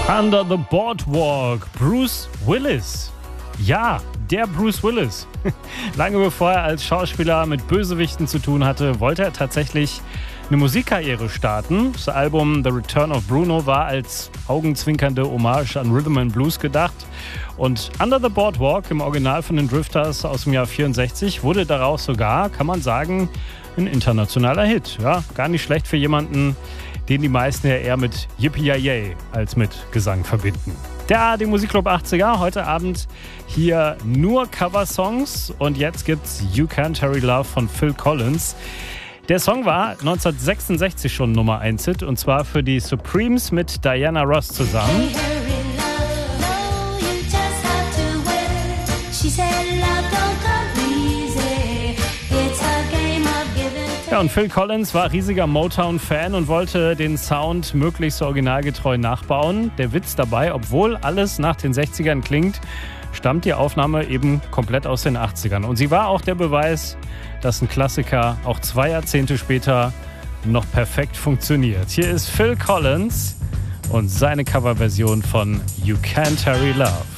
Under the Boardwalk, Bruce Willis. Ja, der Bruce Willis. Lange bevor er als Schauspieler mit Bösewichten zu tun hatte, wollte er tatsächlich eine Musikkarriere starten. Das Album The Return of Bruno war als augenzwinkernde Hommage an Rhythm and Blues gedacht. Und Under the Boardwalk im Original von den Drifters aus dem Jahr 64 wurde daraus sogar, kann man sagen, ein internationaler Hit. Ja, gar nicht schlecht für jemanden, den die meisten ja eher mit Yippie-Yay als mit Gesang verbinden. Der ARD Musikclub 80er, heute Abend hier nur Coversongs und jetzt gibt's You Can't Hurry Love von Phil Collins. Der Song war 1966 schon Nummer 1 Hit und zwar für die Supremes mit Diana Ross zusammen. Ja, und Phil Collins war riesiger Motown-Fan und wollte den Sound möglichst originalgetreu nachbauen. Der Witz dabei, obwohl alles nach den 60ern klingt, stammt die Aufnahme eben komplett aus den 80ern. Und sie war auch der Beweis, dass ein Klassiker auch 2 Jahrzehnte später noch perfekt funktioniert. Hier ist Phil Collins und seine Coverversion von You Can't Hurry Love.